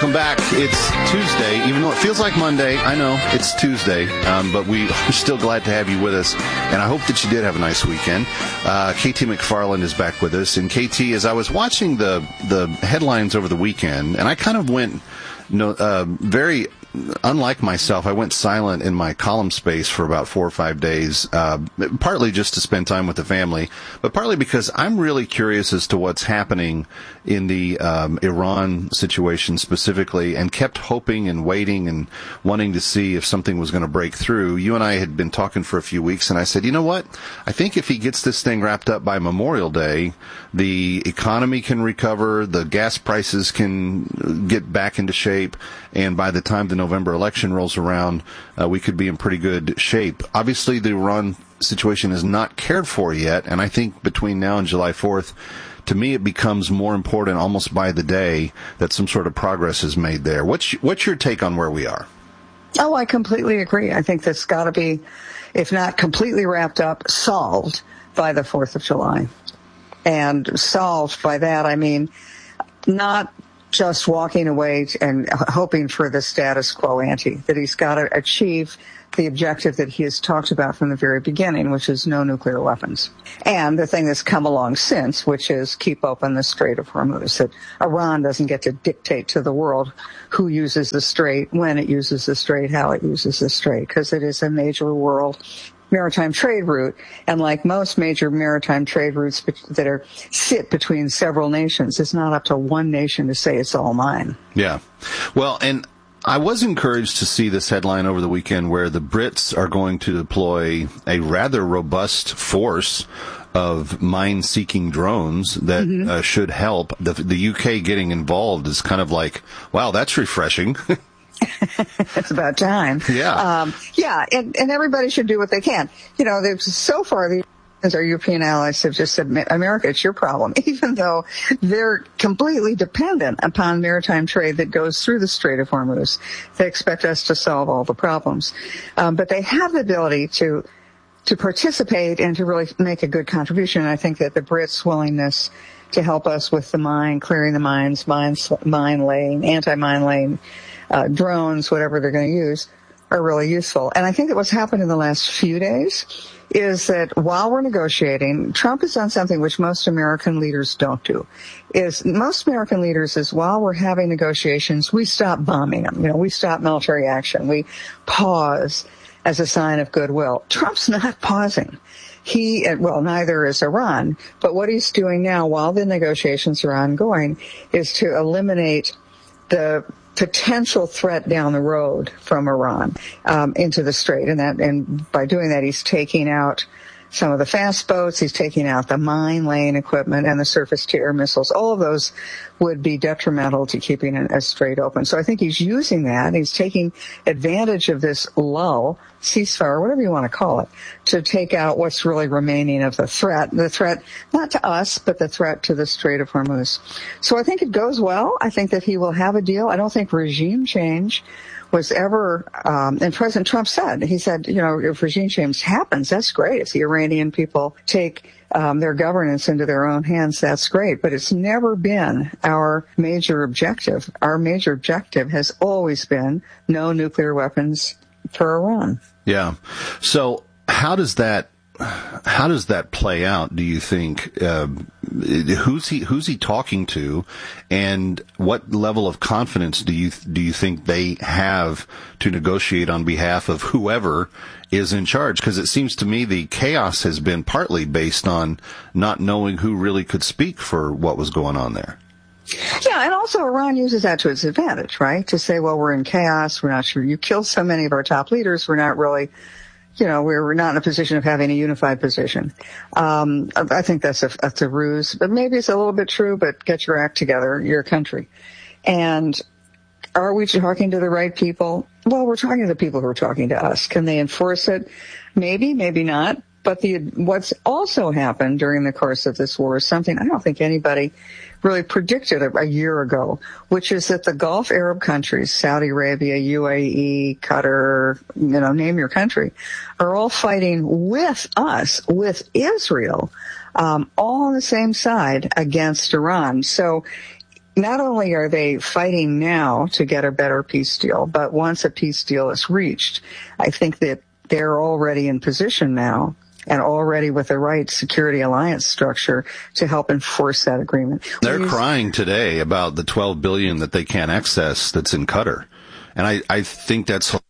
welcome back. It's Tuesday, even though it feels like Monday. I know it's Tuesday, but we are still glad to have you with us, and I hope that you did have a nice weekend. KT McFarland is back with us, and KT, as I was watching the headlines over the weekend, and I kind of went very unlike myself, I went silent in my column space for about 4 or 5 days, partly just to spend time with the family, but partly because I'm really curious as to what's happening in the Iran situation specifically, and kept hoping and waiting and wanting to see if something was going to break through. You and I had been talking for a few weeks, and I said, you know what? I think if he gets this thing wrapped up by Memorial Day, the economy can recover, the gas prices can get back into shape, and by the time the November election rolls around, we could be in pretty good shape. Obviously, the Iran situation is not cared for yet, and I think between now and July 4th, to me, it becomes more important almost by the day that some sort of progress is made there. What's your take on where we are? Oh, I completely agree. I think that's got to be, if not completely wrapped up, solved by the 4th of July. And solved by that, I mean, not just walking away and hoping for the status quo ante, that he's got to achieve the objective that he has talked about from the very beginning, which is no nuclear weapons. And the thing that's come along since, which is keep open the Strait of Hormuz, that Iran doesn't get to dictate to the world who uses the strait, when it uses the strait, how it uses the strait, because it is a major world maritime trade route, and like most major maritime trade routes that sit between several nations, it's not up to one nation to say it's all mine. Yeah. Well, and I was encouraged to see this headline over the weekend where the Brits are going to deploy a rather robust force of mine-seeking drones that should help. The UK getting involved is kind of like, wow, that's refreshing. It's about time. Yeah. And everybody should do what they can. You know, so far, our European allies have just said, America, it's your problem, even though they're completely dependent upon maritime trade that goes through the Strait of Hormuz. They expect us to solve all the problems. But they have the ability to participate and to really make a good contribution. And I think that the Brits' willingness to help us with the clearing the mines, mine laying, anti-mine laying, drones, whatever they're going to use, are really useful. And I think that what's happened in the last few days is that while we're negotiating, Trump has done something which most American leaders don't do. Most American leaders is while we're having negotiations, we stop bombing them. You know, we stop military action. We pause as a sign of goodwill. Trump's not pausing. Neither is Iran. But what he's doing now while the negotiations are ongoing is to eliminate the potential threat down the road from Iran into the strait, and by doing that, he's taking out some of the fast boats, he's taking out the mine laying equipment and the surface-to-air missiles. All of those would be detrimental to keeping a strait open. So I think he's using that. He's taking advantage of this lull, ceasefire, whatever you want to call it, to take out what's really remaining of the threat not to us, but the threat to the Strait of Hormuz. So I think it goes well. I think that he will have a deal. I don't think regime change was ever, and President Trump said, you know, if regime change happens, that's great. If the Iranian people take their governance into their own hands, that's great. But it's never been our major objective. Our major objective has always been no nuclear weapons for Iran. Yeah. So how does that play out, do you think? Who's he talking to, and what level of confidence do you think they have to negotiate on behalf of whoever is in charge? Because it seems to me the chaos has been partly based on not knowing who really could speak for what was going on there. Yeah, and also Iran uses that to its advantage, right? To say, well, we're in chaos, we're not sure. You killed so many of our top leaders, we're not really, you know, we're not in a position of having a unified position. I think that's a ruse, but maybe it's a little bit true, but get your act together, your country. And are we talking to the right people? Well, we're talking to the people who are talking to us. Can they enforce it? Maybe, maybe not. But what's also happened during the course of this war is something I don't think anybody really predicted a year ago, which is that the Gulf Arab countries, Saudi Arabia, UAE, Qatar, you know, name your country, are all fighting with us, with Israel, all on the same side against Iran. So not only are they fighting now to get a better peace deal, but once a peace deal is reached, I think that they're already in position now and already with the right security alliance structure to help enforce that agreement. They're crying today about the $12 billion that they can't access that's in Qatar. And I think that's